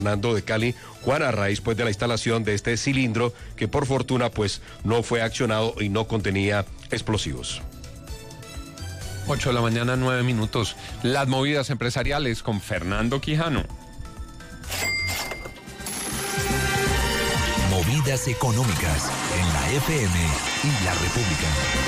Fernando de Cali, Juan, a raíz pues de la instalación de este cilindro que por fortuna pues no fue accionado y no contenía explosivos. 8 de la mañana, 9 minutos. Las movidas empresariales con Fernando Quijano. Movidas económicas en la FM y la República.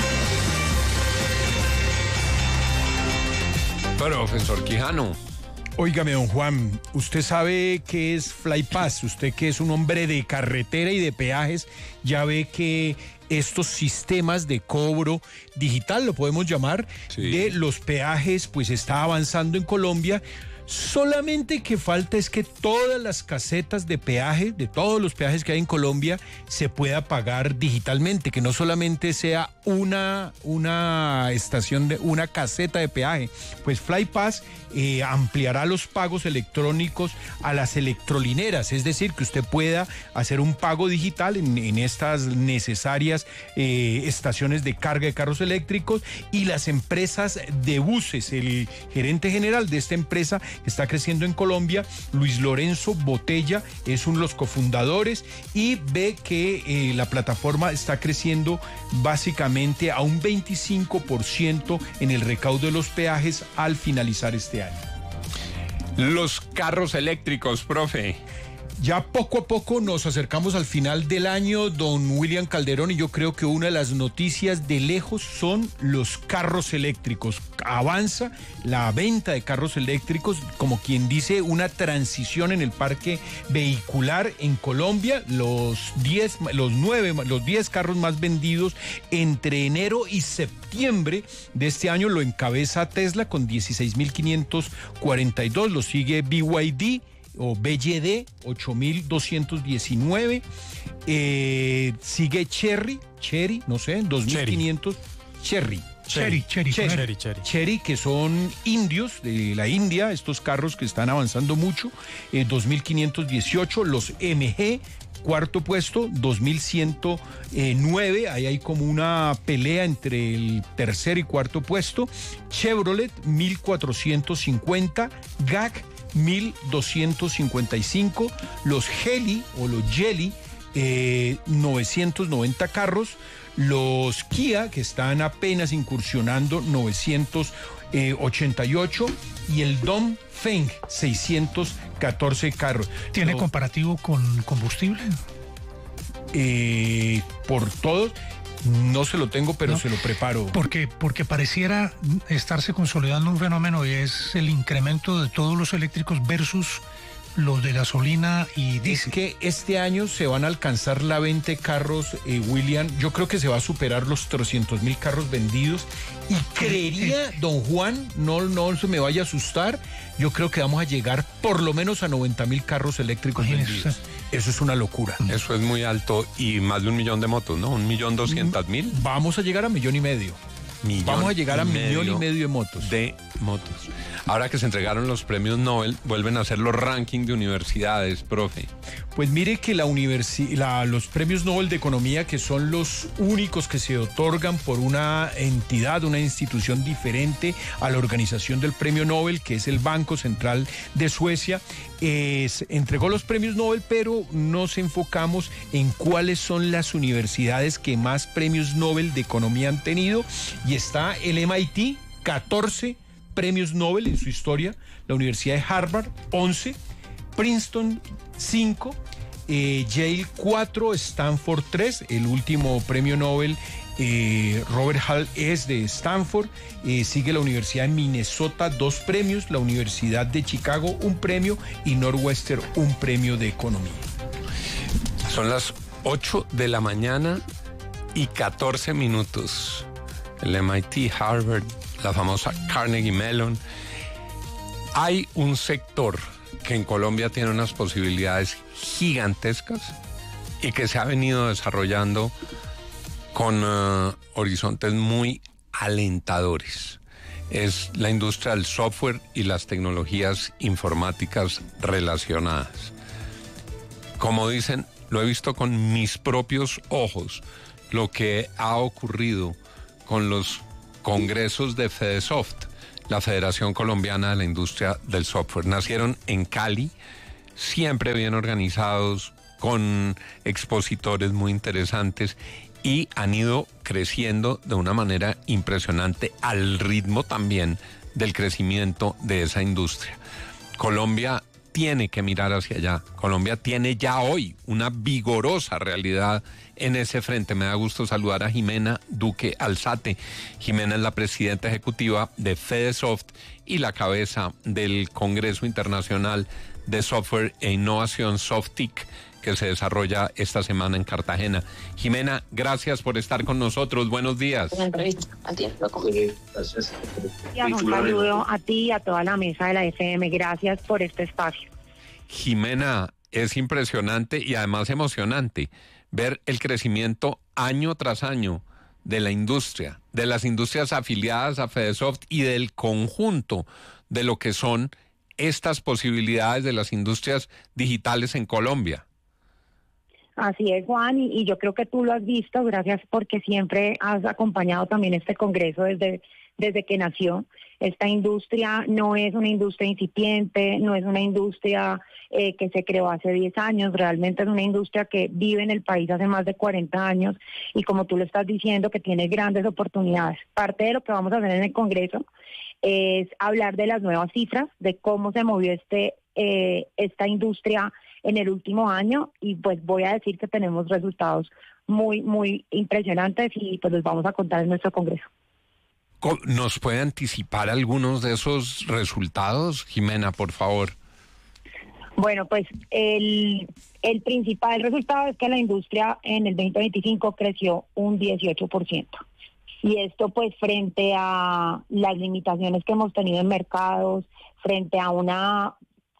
Profesor Quijano. Óigame, don Juan, usted sabe qué es Flypass, usted que es un hombre de carretera y de peajes, ya ve que estos sistemas de cobro digital, lo podemos llamar, sí, de los peajes, pues está avanzando en Colombia. Solamente que falta es que todas las casetas de peaje, de todos los peajes que hay en Colombia, se pueda pagar digitalmente, que no solamente sea una estación de una caseta de peaje. Pues Flypass ampliará los pagos electrónicos a las electrolineras, es decir, que usted pueda hacer un pago digital en estas necesarias estaciones de carga de carros eléctricos, y las empresas de buses. El gerente general de esta empresa que está creciendo en Colombia, Luis Lorenzo Botella, es uno de los cofundadores y ve que la plataforma está creciendo básicamente a un 25% en el recaudo de los peajes al finalizar este año. Los carros eléctricos, profe. Ya poco a poco nos acercamos al final del año, don William Calderón, y yo creo que una de las noticias de lejos son los carros eléctricos. Avanza la venta de carros eléctricos, como quien dice, una transición en el parque vehicular en Colombia. Los 10 carros más vendidos entre enero y septiembre de este año lo encabeza Tesla con 16.542, lo sigue BYD o BYD, 8.219, sigue Chery, no sé, 2.500, Chery, que son indios de la India, estos carros que están avanzando mucho, 2.518, los MG, cuarto puesto, 2.109, ahí hay como una pelea entre el tercer y cuarto puesto. Chevrolet, 1.450, GAC, 1.255, los Geely o los Geely, 990 carros, los Kia, que están apenas incursionando, 988, y el Dongfeng, 614 carros. ¿Tiene comparativo con combustible? Por todos. No se lo tengo, pero no, se lo preparo. Porque pareciera estarse consolidando un fenómeno, y es el incremento de todos los eléctricos versus los de gasolina y diésel. Es que este año se van a alcanzar la venta de carros, William, yo creo que se va a superar los 300.000 carros vendidos, y creería, don Juan, no se me vaya a asustar, yo creo que vamos a llegar por lo menos a 90.000 carros eléctricos vendidos. Eso es una locura. Eso es muy alto, y más de 1 millón de motos, ¿no? 1.200.000. Vamos a llegar a 1,5 millones. Vamos a llegar a 1,5 millones de motos. Ahora que se entregaron los premios Nobel, vuelven a hacer los rankings de universidades, profe. Pues mire que los premios Nobel de Economía, que son los únicos que se otorgan por una entidad, una institución diferente a la organización del premio Nobel, que es el Banco Central de Suecia, entregó los premios Nobel, pero nos enfocamos en cuáles son las universidades que más premios Nobel de Economía han tenido, y está el MIT, 14 premios Nobel en su historia, la Universidad de Harvard, 11, Princeton, 5, Yale, 4, Stanford, 3, el último premio Nobel, Robert Hall, es de Stanford, sigue la Universidad de Minnesota, 2 premios, la Universidad de Chicago, 1 premio, y Northwestern, 1 premio de Economía. Son las 8 de la mañana y 14 minutos. El MIT, Harvard, la famosa Carnegie Mellon. Hay un sector que en Colombia tiene unas posibilidades gigantescas y que se ha venido desarrollando con horizontes muy alentadores. Es la industria del software y las tecnologías informáticas relacionadas. Como dicen, lo he visto con mis propios ojos, lo que ha ocurrido con los congresos de FedeSoft, la Federación Colombiana de la Industria del Software. Nacieron en Cali, siempre bien organizados, con expositores muy interesantes y han ido creciendo de una manera impresionante al ritmo también del crecimiento de esa industria. Colombia tiene que mirar hacia allá. Colombia tiene ya hoy una vigorosa realidad en ese frente. Me da gusto saludar a Jimena Duque Alzate. Jimena es la presidenta ejecutiva de FedeSoft y la cabeza del Congreso Internacional de Software e Innovación, SoftIC, que se desarrolla esta semana en Cartagena. Jimena, gracias por estar con nosotros. Buenos días. Un saludo a ti y a toda la mesa de la FM. Gracias por este espacio. Jimena, es impresionante y además emocionante ver el crecimiento año tras año de la industria, de las industrias afiliadas a FedeSoft y del conjunto de lo que son estas posibilidades de las industrias digitales en Colombia. Así es, Juan, y yo creo que tú lo has visto, gracias porque siempre has acompañado también este congreso desde que nació. Esta industria no es una industria incipiente, no es una industria que se creó hace 10 años, realmente es una industria que vive en el país hace más de 40 años y como tú lo estás diciendo, que tiene grandes oportunidades. Parte de lo que vamos a hacer en el congreso es hablar de las nuevas cifras, de cómo se movió esta industria en el último año y pues voy a decir que tenemos resultados muy, muy impresionantes y pues los vamos a contar en nuestro congreso. ¿Nos puede anticipar algunos de esos resultados, Jimena, por favor? Bueno, pues el principal resultado es que la industria en el 2025 creció un 18%. Y esto pues frente a las limitaciones que hemos tenido en mercados, frente a una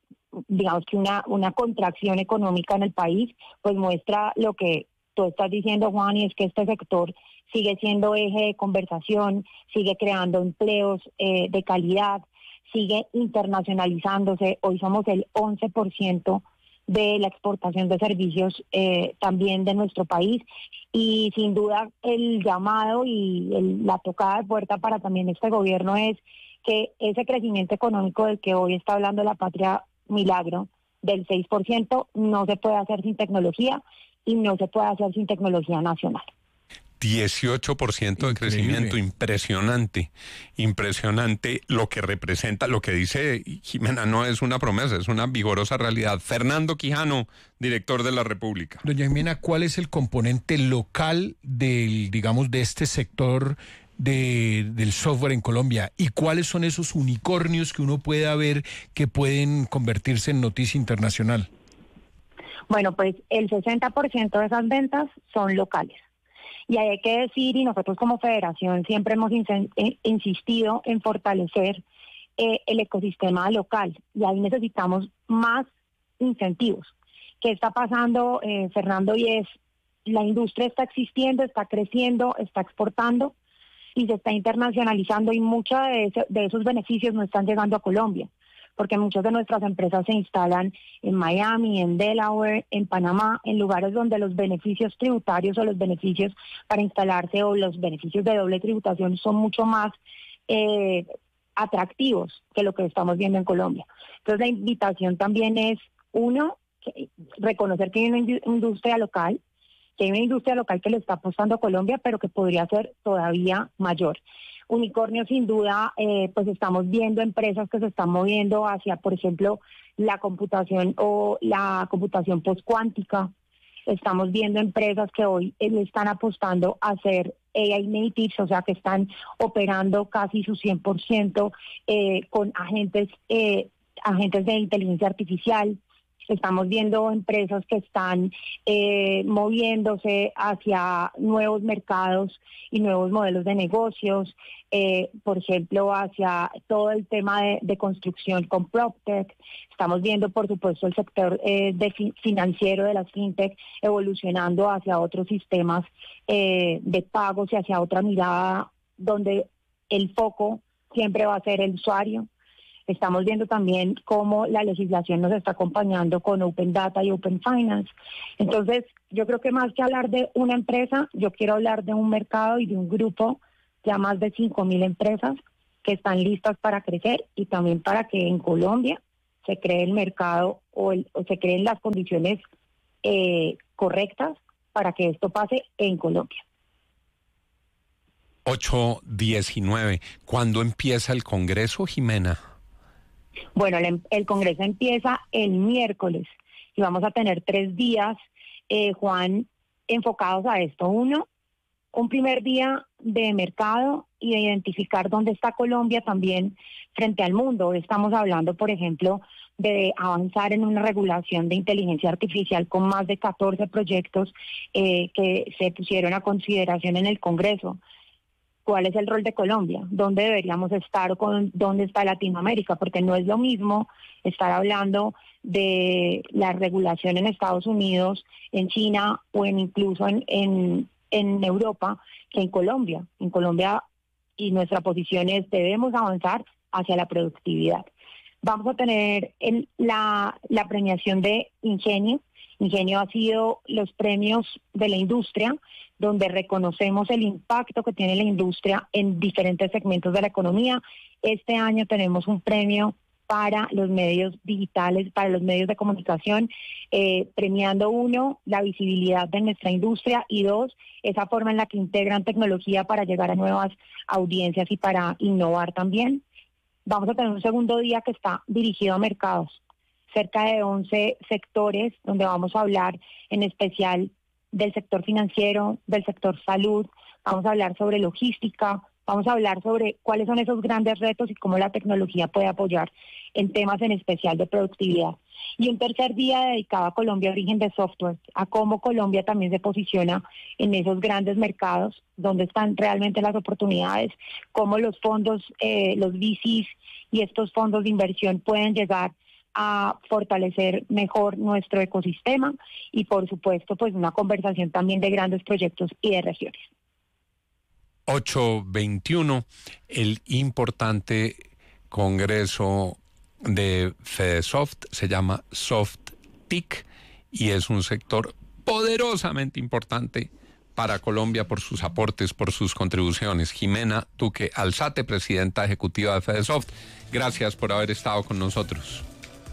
contracción económica en el país, pues muestra lo que tú estás diciendo, Juan, y es que este sector sigue siendo eje de conversación, sigue creando empleos de calidad, sigue internacionalizándose. Hoy somos el 11% de la exportación de servicios también de nuestro país y sin duda el llamado y la tocada de puerta para también este gobierno es que ese crecimiento económico del que hoy está hablando la patria milagro del 6% no se puede hacer sin tecnología y no se puede hacer sin tecnología nacional. 18% de crecimiento, impresionante lo que representa, lo que dice Jimena no es una promesa, es una vigorosa realidad. Fernando Quijano, director de La República. Doña Jimena, ¿cuál es el componente local de este sector del software en Colombia? ¿Y cuáles son esos unicornios que uno pueda ver que pueden convertirse en noticia internacional? Bueno, pues el 60% de esas ventas son locales. Y hay que decir, y nosotros como federación siempre hemos insistido en fortalecer el ecosistema local. Y ahí necesitamos más incentivos. ¿Qué está pasando, Fernando? Y es, la industria está existiendo, está creciendo, está exportando y se está internacionalizando y muchos de esos beneficios no están llegando a Colombia. Porque muchas de nuestras empresas se instalan en Miami, en Delaware, en Panamá, en lugares donde los beneficios tributarios o los beneficios para instalarse o los beneficios de doble tributación son mucho más atractivos que lo que estamos viendo en Colombia. Entonces la invitación también es, uno, reconocer que hay una industria local, que le está apostando a Colombia, pero que podría ser todavía mayor. Unicornio, sin duda, pues estamos viendo empresas que se están moviendo hacia, por ejemplo, la computación o la computación postcuántica. Estamos viendo empresas que hoy le están apostando a ser AI natives, o sea, que están operando casi su 100% con agentes de inteligencia artificial. Estamos viendo empresas que están moviéndose hacia nuevos mercados y nuevos modelos de negocios, por ejemplo, hacia todo el tema de construcción con PropTech. Estamos viendo, por supuesto, el sector financiero de las FinTech evolucionando hacia otros sistemas de pagos y hacia otra mirada donde el foco siempre va a ser el usuario. Estamos viendo también cómo la legislación nos está acompañando con Open Data y Open Finance. Entonces, yo creo que más que hablar de una empresa, yo quiero hablar de un mercado y de un grupo, ya más de 5.000 empresas que están listas para crecer y también para que en Colombia se cree el mercado o se creen las condiciones correctas para que esto pase en Colombia. 8:19. ¿Cuándo empieza el Congreso, Jimena? Bueno, el Congreso empieza el miércoles y vamos a tener 3 días, Juan, enfocados a esto. Uno, un primer día de mercado y de identificar dónde está Colombia también frente al mundo. Estamos hablando, por ejemplo, de avanzar en una regulación de inteligencia artificial con más de 14 proyectos que se pusieron a consideración en el Congreso. ¿Cuál es el rol de Colombia? ¿Dónde deberíamos estar o dónde está Latinoamérica? Porque no es lo mismo estar hablando de la regulación en Estados Unidos, en China o incluso en Europa que en Colombia. En Colombia, y nuestra posición es, debemos avanzar hacia la productividad. Vamos a tener la premiación de Ingenio. Ingenio ha sido los premios de la industria, donde reconocemos el impacto que tiene la industria en diferentes segmentos de la economía. Este año tenemos un premio para los medios digitales, para los medios de comunicación, premiando 1, la visibilidad de nuestra industria, y 2, esa forma en la que integran tecnología para llegar a nuevas audiencias y para innovar también. Vamos a tener un segundo día que está dirigido a mercados, cerca de 11 sectores, donde vamos a hablar en especial del sector financiero, del sector salud, vamos a hablar sobre logística, vamos a hablar sobre cuáles son esos grandes retos y cómo la tecnología puede apoyar en temas en especial de productividad. Y un tercer día dedicado a Colombia, origen de software, a cómo Colombia también se posiciona en esos grandes mercados, dónde están realmente las oportunidades, cómo los fondos, los VCs y estos fondos de inversión pueden llegar a fortalecer mejor nuestro ecosistema y, por supuesto, pues una conversación también de grandes proyectos y de regiones. 8:21, el importante Congreso de Fedesoft se llama SoftTIC y es un sector poderosamente importante para Colombia por sus aportes, por sus contribuciones. Jimena Duque Alzate, presidenta ejecutiva de Fedesoft, gracias por haber estado con nosotros.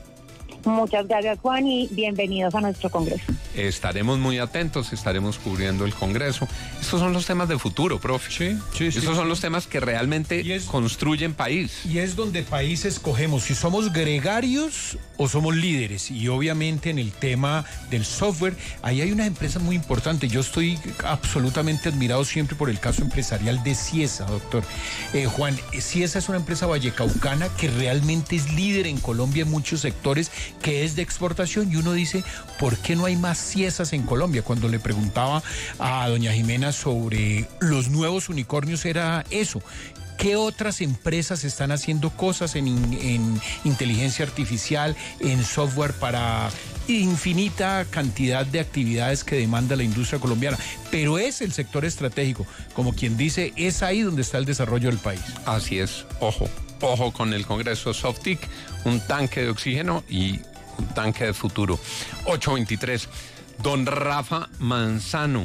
Muchas gracias, Juan, y bienvenidos a nuestro Congreso. Estaremos muy atentos, estaremos cubriendo el Congreso. Estos son los temas de futuro, profe. Sí. Estos son los temas que realmente construyen país. Y es donde país escogemos si somos gregarios o somos líderes. Y obviamente en el tema del software, ahí hay unas empresas muy importantes. Yo estoy absolutamente admirado siempre por el caso empresarial de Ciesa, doctor. Juan, Ciesa es una empresa vallecaucana que realmente es líder en Colombia en muchos sectores, que es de exportación, y uno dice, ¿por qué no hay más Ciesas en Colombia? Cuando le preguntaba a doña Jimena sobre los nuevos unicornios, era eso. ¿Qué otras empresas están haciendo cosas en inteligencia artificial, en software para infinita cantidad de actividades que demanda la industria colombiana? Pero es el sector estratégico, como quien dice, es ahí donde está el desarrollo del país. Así es, ojo con el Congreso SoftTIC, un tanque de oxígeno y un tanque de futuro. 8:23, don Rafa Manzano.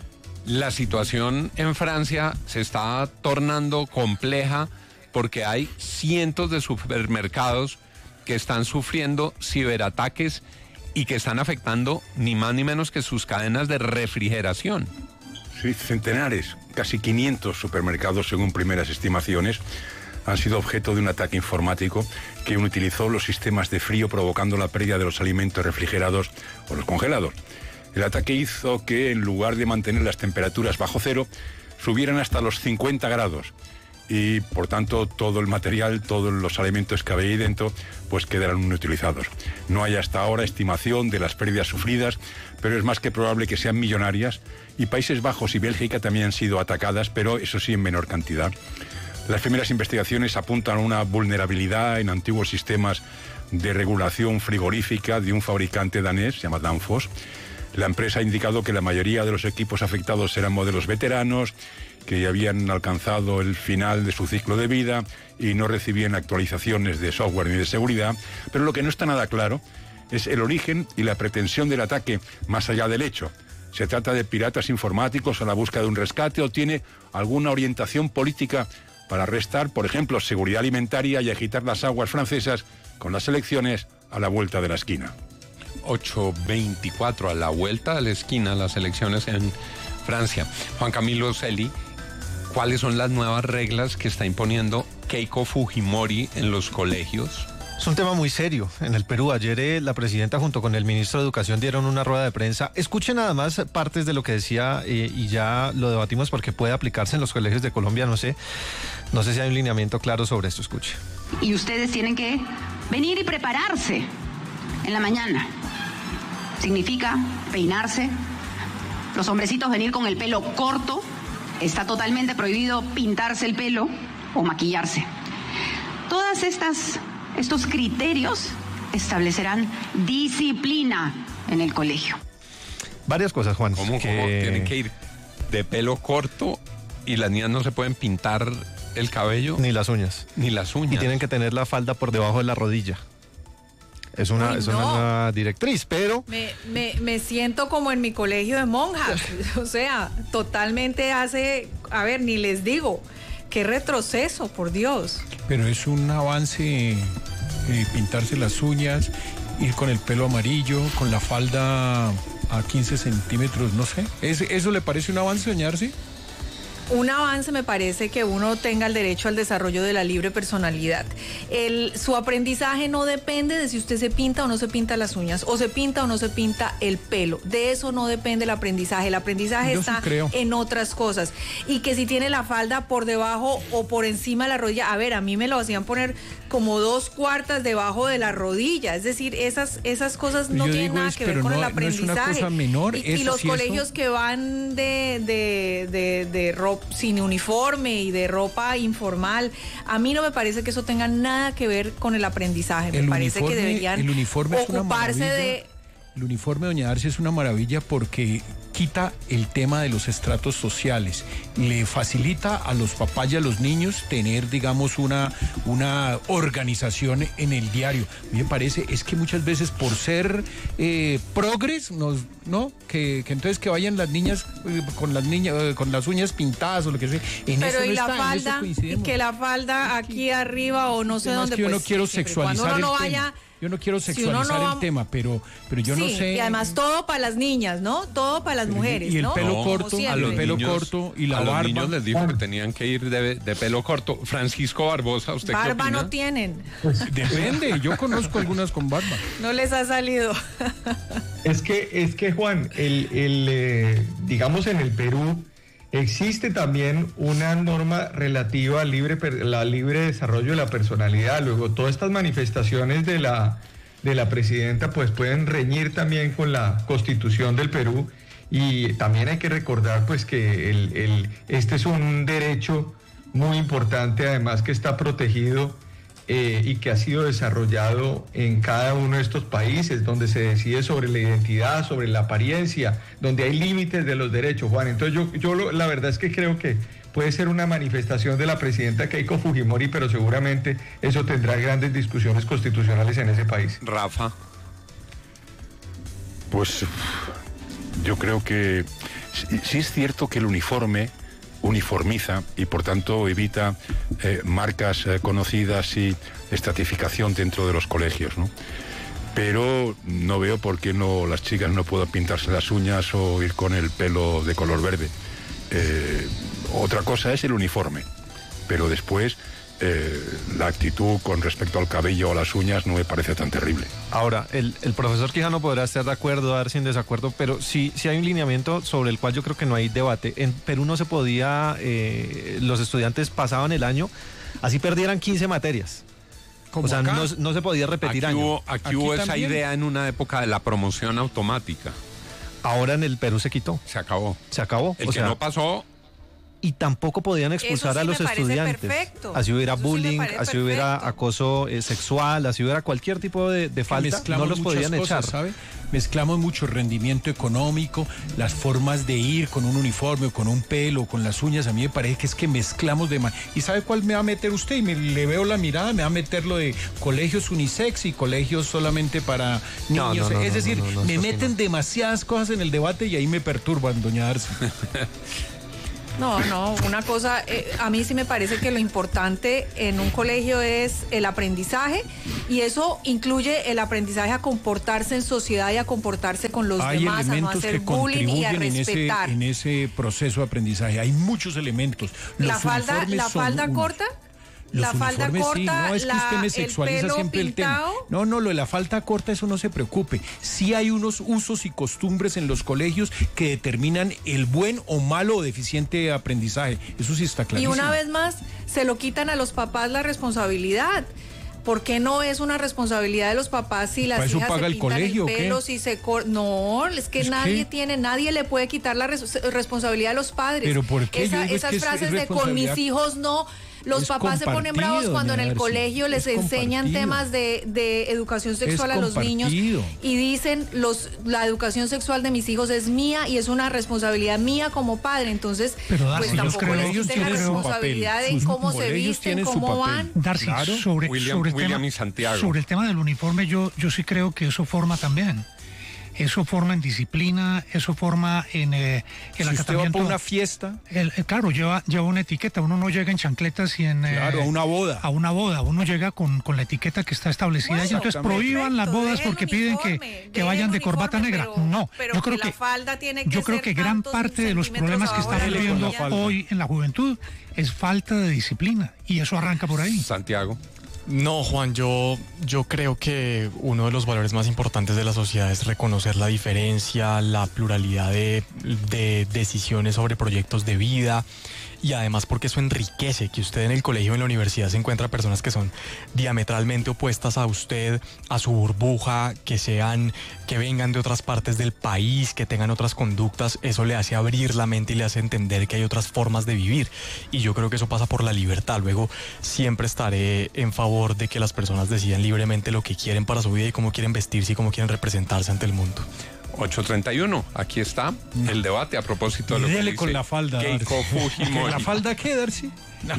La situación en Francia se está tornando compleja porque hay cientos de supermercados que están sufriendo ciberataques y que están afectando ni más ni menos que sus cadenas de refrigeración. Sí, centenares, casi 500 supermercados, según primeras estimaciones, han sido objeto de un ataque informático que utilizó los sistemas de frío, provocando la pérdida de los alimentos refrigerados o los congelados. El ataque hizo que, en lugar de mantener las temperaturas bajo cero, subieran hasta los 50 grados. Y, por tanto, todo el material, todos los alimentos que había ahí dentro, pues quedaron inutilizados. No hay hasta ahora estimación de las pérdidas sufridas, pero es más que probable que sean millonarias. Y Países Bajos y Bélgica también han sido atacadas, pero eso sí en menor cantidad. Las primeras investigaciones apuntan a una vulnerabilidad en antiguos sistemas de regulación frigorífica de un fabricante danés, se llama Danfoss. La empresa ha indicado que la mayoría de los equipos afectados eran modelos veteranos, que ya habían alcanzado el final de su ciclo de vida y no recibían actualizaciones de software ni de seguridad. Pero lo que no está nada claro es el origen y la pretensión del ataque, más allá del hecho. ¿Se trata de piratas informáticos a la búsqueda de un rescate o tiene alguna orientación política para restar, por ejemplo, seguridad alimentaria y agitar las aguas francesas con las elecciones a la vuelta de la esquina. 8:24, a la vuelta de la esquina, las elecciones en Francia. Juan Camilo Celi, ¿cuáles son las nuevas reglas que está imponiendo Keiko Fujimori en los colegios? Es un tema muy serio. En el Perú, ayer la presidenta junto con el ministro de Educación dieron una rueda de prensa. Escuchen nada más partes de lo que decía y ya lo debatimos porque puede aplicarse en los colegios de Colombia. No sé si hay un lineamiento claro sobre esto. Escuche. Y ustedes tienen que venir y prepararse en la mañana. Significa peinarse. Los hombrecitos venir con el pelo corto. Está totalmente prohibido pintarse el pelo o maquillarse. Todas estos criterios establecerán disciplina en el colegio. Varias cosas, Juan. ¿Cómo tienen que ir de pelo corto y las niñas no se pueden pintar el cabello? Ni las uñas. Ni las uñas. Y tienen que tener la falda por debajo de la rodilla. Es una nueva directriz, pero... Me siento como en mi colegio de monjas. O sea, totalmente hace... A ver, ni les digo... ¡Qué retroceso, por Dios! Pero es un avance pintarse las uñas, ir con el pelo amarillo, con la falda a 15 centímetros, no sé. ¿Eso le parece un avance, doña Arci? Un avance me parece que uno tenga el derecho al desarrollo de la libre personalidad. Su aprendizaje no depende de si usted se pinta o no se pinta las uñas, o se pinta o no se pinta el pelo. De eso no depende el aprendizaje. El aprendizaje está en otras cosas. Y que si tiene la falda por debajo o por encima de la rodilla, a ver, a mí me lo hacían poner como 2/4 debajo de la rodilla. Es decir, esas cosas no tienen nada que ver con el aprendizaje. No es una cosa menor. Y los colegios que van de ropa sin uniforme y de ropa informal, a mí no me parece que eso tenga nada que ver con el aprendizaje. Me parece que deberían ocuparse de... El uniforme, doña Arce, es una maravilla porque quita el tema de los estratos sociales, le facilita a los papás y a los niños tener, digamos, una organización en el diario. A mí me parece, es que muchas veces por ser progres, ¿no? Que entonces que vayan las niñas con las uñas pintadas o lo que sea. Pero y la falda, y que la falda aquí arriba o no sé dónde. Yo no quiero sexualizar el tema. Yo no quiero sexualizar el tema, pero yo no sé. Y además todo para las niñas, ¿no? Todo para las mujeres, y el pelo corto, a los pelo niños, corto y la barba. A los niños les dijo que tenían que ir de pelo corto. Francisco Barbosa, ¿usted qué opina? Barba no tienen. Pues depende, yo conozco algunas con barba. No les ha salido. Es que Juan, digamos en el Perú existe también una norma relativa al libre desarrollo de la personalidad. Luego, todas estas manifestaciones de la presidenta pues pueden reñir también con la Constitución del Perú, y también hay que recordar pues que este es un derecho muy importante, además que está protegido y que ha sido desarrollado en cada uno de estos países, donde se decide sobre la identidad, sobre la apariencia, donde hay límites de los derechos, Juan. Entonces la verdad es que creo que puede ser una manifestación de la presidenta Keiko Fujimori, pero seguramente eso tendrá grandes discusiones constitucionales en ese país. Rafa. Pues yo creo que sí es cierto que el uniforme uniformiza y por tanto evita marcas conocidas y estratificación dentro de los colegios, ¿no? Pero no veo por qué las chicas no puedan pintarse las uñas o ir con el pelo de color verde. Otra cosa es el uniforme, pero después la actitud con respecto al cabello o las uñas no me parece tan terrible. Ahora, el profesor Quijano podrá estar de acuerdo, dar sin desacuerdo, pero sí hay un lineamiento sobre el cual yo creo que no hay debate. En Perú no se podía, los estudiantes pasaban el año, así perdieran 15 materias. O sea, no se podía repetir año. Aquí hubo esa idea en una época de la promoción automática. Ahora en el Perú se quitó. Se acabó. El que no pasó... Y tampoco podían expulsar a los estudiantes. Perfecto. Así hubiera bullying, así hubiera acoso sexual, así hubiera cualquier tipo de falta, no los podían echar. ¿Sabe? Mezclamos mucho rendimiento económico, las formas de ir con un uniforme o con un pelo, con las uñas. A mí me parece que mezclamos de más. ¿Y sabe cuál me va a meter usted? Y le veo la mirada, me va a meter lo de colegios unisex y colegios solamente para niños. Es decir, me meten demasiadas cosas en el debate y ahí me perturban, doña Arce. No, una cosa, a mí sí me parece que lo importante en un colegio es el aprendizaje, y eso incluye el aprendizaje a comportarse en sociedad y a comportarse con los demás, a no hacer bullying y a respetar. En ese proceso de aprendizaje hay muchos elementos. La falda corta. La falda corta, sí, no es que usted me sexualiza el pelo siempre pintado. el tema. No, lo de la falda corta, eso no se preocupe. Sí hay unos usos y costumbres en los colegios que determinan el buen o malo o deficiente aprendizaje. Eso sí está clarísimo. Y una vez más, se lo quitan a los papás la responsabilidad. ¿Por qué no es una responsabilidad de los papás si las hijas paga se el pintan colegio, el pelo, ¿qué? si se no, es que nadie le puede quitar la responsabilidad a los padres. ¿Pero por qué? Esas frases de con mis hijos no. Los papás se ponen bravos cuando en el colegio les enseñan temas de educación sexual a los niños y dicen la educación sexual de mis hijos es mía y es una responsabilidad mía como padre. Entonces, pues tampoco les quiten la responsabilidad de cómo se visten, cómo van. Darcy, sobre el tema del uniforme, yo sí creo que eso forma también. Eso forma en disciplina, eso forma en el acatamiento. ¿Usted va por una fiesta? Claro, lleva una etiqueta. Uno no llega en chancletas y en... Claro, a una boda. A una boda. Uno llega con la etiqueta que está establecida. Y entonces prohíban las bodas porque piden que vayan de corbata negra. No, yo creo que gran parte de los problemas que estamos viviendo hoy en la juventud es falta de disciplina. Y eso arranca por ahí. Santiago. No, Juan, yo creo que uno de los valores más importantes de la sociedad es reconocer la diferencia, la pluralidad de decisiones sobre proyectos de vida, y además porque eso enriquece, que usted en el colegio o en la universidad se encuentra personas que son diametralmente opuestas a usted, a su burbuja, que vengan de otras partes del país, que tengan otras conductas. Eso le hace abrir la mente y le hace entender que hay otras formas de vivir, y yo creo que eso pasa por la libertad. Luego siempre estaré en favor de que las personas decidan libremente lo que quieren para su vida y cómo quieren vestirse y cómo quieren representarse ante el mundo. 8:31, aquí está el debate a propósito de lo que dice con la falda, Keiko Fujimori. ¿La falda qué, Darcy?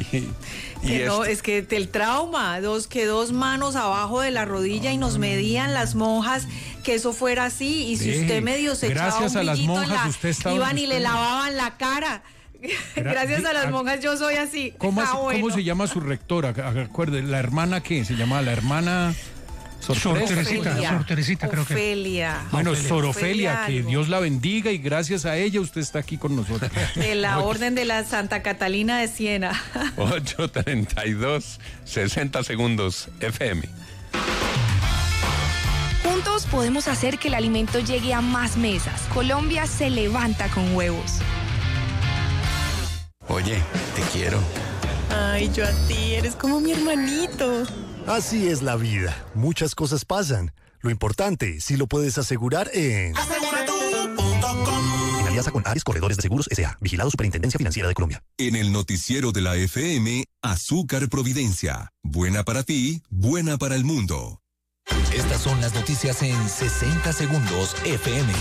No, es que el trauma, dos manos abajo de la rodilla y nos medían las monjas que eso fuera así, y si usted medio se echaba un brillito iban y le lavaban la cara. Gracias a las monjas yo soy así. ¿Cómo se llama su rectora? Acuerde, ¿la hermana qué? ¿Se llama la hermana...? Sor Teresita, creo que. Ofelia. Bueno, Sor Ofelia, que Dios la bendiga, y gracias a ella usted está aquí con nosotros. De la Orden de la Santa Catalina de Siena. 8:32, 60 segundos, FM. Juntos podemos hacer que el alimento llegue a más mesas. Colombia se levanta con huevos. Oye, te quiero. Ay, yo a ti, eres como mi hermanito. Así es la vida. Muchas cosas pasan. Lo importante, sí lo puedes asegurar en... En alianza con Ares Corredores de Seguros S.A. Vigilado Superintendencia Financiera de Colombia. En el noticiero de la FM, Azúcar Providencia. Buena para ti, buena para el mundo. Estas son las noticias en 60 segundos, FM.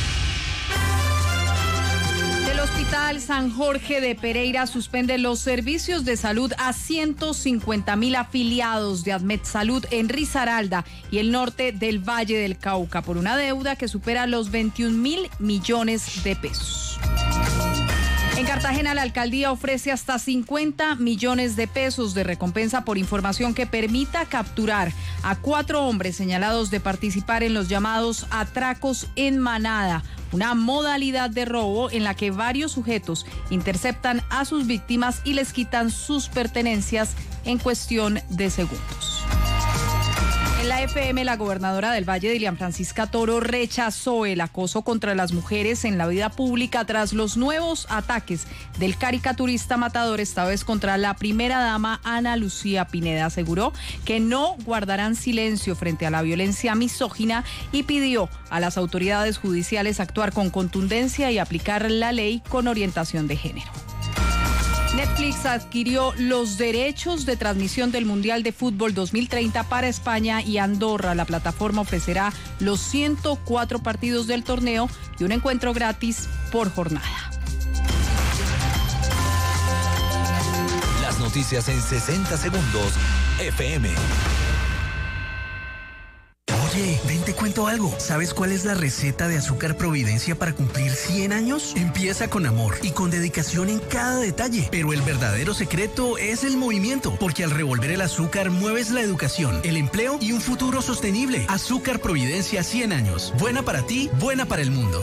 El Hospital San Jorge de Pereira suspende los servicios de salud a 150.000 afiliados de Admet Salud en Risaralda y el norte del Valle del Cauca por una deuda que supera los 21.000 millones de pesos. En Cartagena, la alcaldía ofrece hasta 50 millones de pesos de recompensa por información que permita capturar a 4 hombres señalados de participar en los llamados atracos en manada, una modalidad de robo en la que varios sujetos interceptan a sus víctimas y les quitan sus pertenencias en cuestión de segundos. En la FM, la gobernadora del Valle, Dilian Francisca Toro, rechazó el acoso contra las mujeres en la vida pública tras los nuevos ataques del caricaturista matador, esta vez contra la primera dama Ana Lucía Pineda. Aseguró que no guardarán silencio frente a la violencia misógina y pidió a las autoridades judiciales actuar con contundencia y aplicar la ley con orientación de género. Netflix adquirió los derechos de transmisión del Mundial de Fútbol 2030 para España y Andorra. La plataforma ofrecerá los 104 partidos del torneo y un encuentro gratis por jornada. Las noticias en 60 segundos, FM. Oye, ven, te cuento algo. ¿Sabes cuál es la receta de Azúcar Providencia para cumplir 100 años? Empieza con amor y con dedicación en cada detalle. Pero el verdadero secreto es el movimiento, porque al revolver el azúcar mueves la educación, el empleo y un futuro sostenible. Azúcar Providencia 100 años. Buena para ti, buena para el mundo.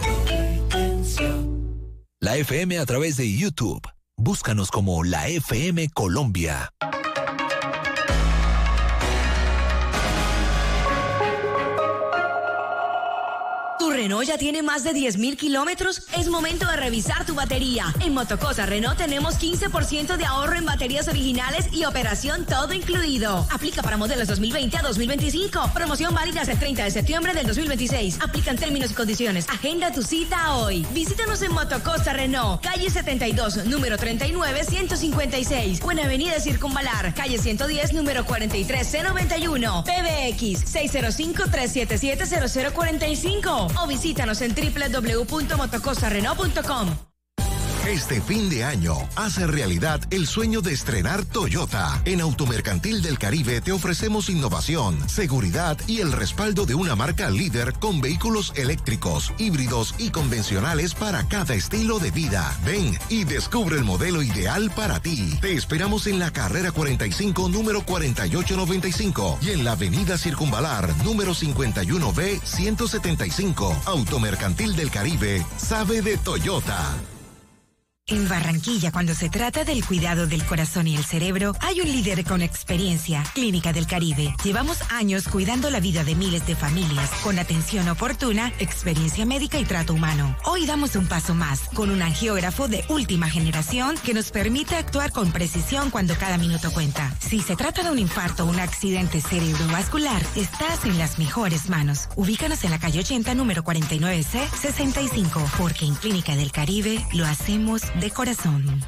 La FM a través de YouTube. Búscanos como La FM Colombia. ¿Tu Renault ya tiene más de 10.000 kilómetros? Es momento de revisar tu batería. En Motocosa Renault tenemos 15% de ahorro en baterías originales y operación todo incluido. Aplica para modelos 2020 a 2025. Promoción válida hasta el 30 de septiembre del 2026. Aplican términos y condiciones. Agenda tu cita hoy. Visítanos en Motocosa Renault, calle 72, número 39, 156. O en Avenida Circunvalar, calle 110, número 43091. PBX 605-377-0045. O visítanos en www.motocosarenault.com. Este fin de año, hace realidad el sueño de estrenar Toyota. En Automercantil del Caribe te ofrecemos innovación, seguridad y el respaldo de una marca líder con vehículos eléctricos, híbridos y convencionales para cada estilo de vida. Ven y descubre el modelo ideal para ti. Te esperamos en la carrera 45, número 4895 y en la avenida Circunvalar, número 51B 175. Automercantil del Caribe sabe de Toyota. En Barranquilla, cuando se trata del cuidado del corazón y el cerebro, hay un líder con experiencia, Clínica del Caribe. Llevamos años cuidando la vida de miles de familias, con atención oportuna, experiencia médica y trato humano. Hoy damos un paso más, con un angiógrafo de última generación que nos permite actuar con precisión cuando cada minuto cuenta. Si se trata de un infarto o un accidente cerebrovascular, estás en las mejores manos. Ubícanos en la calle 80, número 49C, 65, porque en Clínica del Caribe lo hacemos de corazón.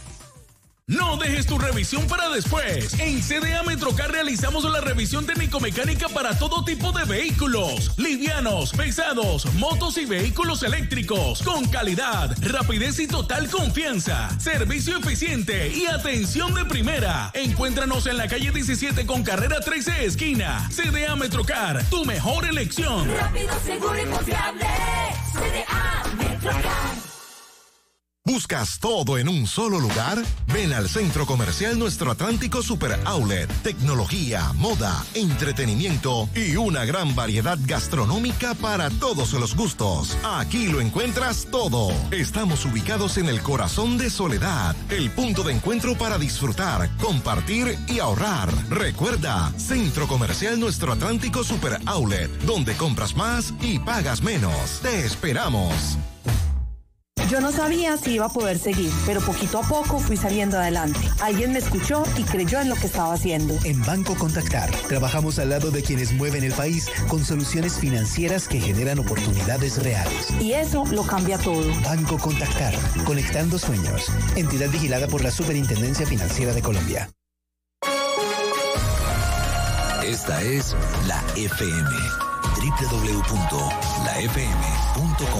No dejes tu revisión para después. En CDA Metrocar realizamos la revisión técnico-mecánica para todo tipo de vehículos, livianos, pesados, motos y vehículos eléctricos, con calidad, rapidez y total confianza, servicio eficiente y atención de primera. Encuéntranos en la calle 17 con carrera 13 esquina. CDA Metrocar, tu mejor elección. Rápido, seguro y confiable. CDA Metrocar. ¿Buscas todo en un solo lugar? Ven al Centro Comercial Nuestro Atlántico Super Outlet. Tecnología, moda, entretenimiento y una gran variedad gastronómica para todos los gustos. Aquí lo encuentras todo. Estamos ubicados en el corazón de Soledad, el punto de encuentro para disfrutar, compartir y ahorrar. Recuerda, Centro Comercial Nuestro Atlántico Super Outlet, donde compras más y pagas menos. Te esperamos. Yo no sabía si iba a poder seguir, pero poquito a poco fui saliendo adelante. Alguien me escuchó y creyó en lo que estaba haciendo. En Banco Contactar, trabajamos al lado de quienes mueven el país con soluciones financieras que generan oportunidades reales. Y eso lo cambia todo. Banco Contactar, conectando sueños. Entidad vigilada por la Superintendencia Financiera de Colombia. Esta es La FM. www.lafm.com